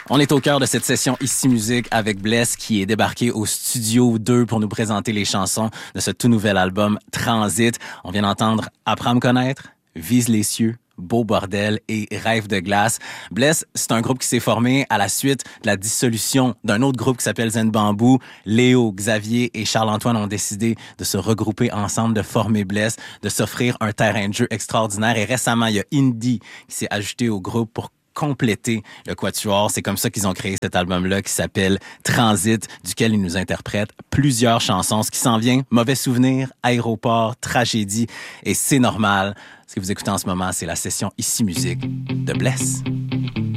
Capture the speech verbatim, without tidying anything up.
On est au cœur de cette session Ici Musique avec Bless qui est débarqué au studio deux pour nous présenter les chansons de ce tout nouvel album Transit. On vient d'entendre Apprends à me connaître, Vise les cieux, Beau bordel et Rêve de glace. Bless, c'est un groupe qui s'est formé à la suite de la dissolution d'un autre groupe qui s'appelle Zen Bamboo. Léo, Xavier et Charles-Antoine ont décidé de se regrouper ensemble, de former Bless, de s'offrir un terrain de jeu extraordinaire. Et récemment, il y a Indy qui s'est ajouté au groupe pour compléter le quatuor. C'est comme ça qu'ils ont créé cet album-là qui s'appelle Transit, duquel ils nous interprètent plusieurs chansons. Ce qui s'en vient, Mauvais souvenir, Aéroport, Tragédie et C'est normal. Ce que vous écoutez en ce moment, c'est la session Ici Musique de Bless.